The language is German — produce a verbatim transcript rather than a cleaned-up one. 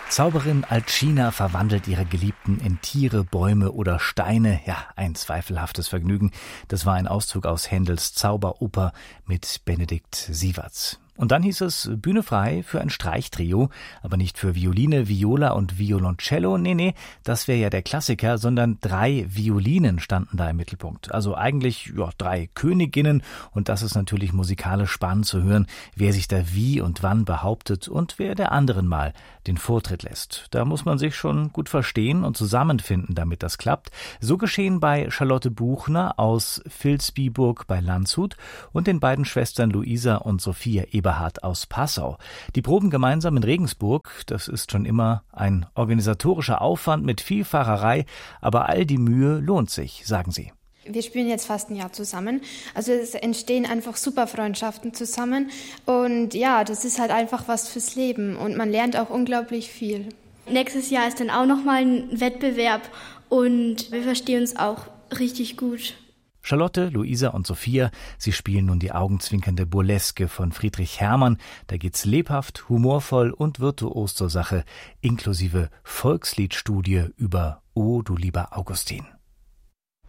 Zauberin Alcina verwandelt ihre Geliebten in Tiere, Bäume oder Steine. Ja, ein zweifelhaftes Vergnügen. Das war ein Auszug aus Händels Zauberoper mit Benedikt Sieverts. Und dann hieß es Bühne frei für ein Streichtrio, aber nicht für Violine, Viola und Violoncello. Nee, nee, das wäre ja der Klassiker, sondern drei Violinen standen da im Mittelpunkt. Also eigentlich ja, drei Königinnen, und das ist natürlich musikalisch spannend zu hören, wer sich da wie und wann behauptet und wer der anderen mal den Vortritt lässt. Da muss man sich schon gut verstehen und zusammenfinden, damit das klappt. So geschehen bei Charlotte Buchner aus Vilsbiburg bei Landshut und den beiden Schwestern Luisa und Sophia Eberhardt aus Passau. Die proben gemeinsam in Regensburg. Das ist schon immer ein organisatorischer Aufwand mit viel Fahrerei, aber all die Mühe lohnt sich, sagen sie. Wir spielen jetzt fast ein Jahr zusammen. Also es entstehen einfach super Freundschaften zusammen. Und ja, das ist halt einfach was fürs Leben. Und man lernt auch unglaublich viel. Nächstes Jahr ist dann auch nochmal ein Wettbewerb und wir verstehen uns auch richtig gut. Charlotte, Luisa und Sophia, sie spielen nun die augenzwinkernde Burleske von Friedrich Hermann. Da geht's lebhaft, humorvoll und virtuos zur Sache, inklusive Volksliedstudie über O du lieber Augustin.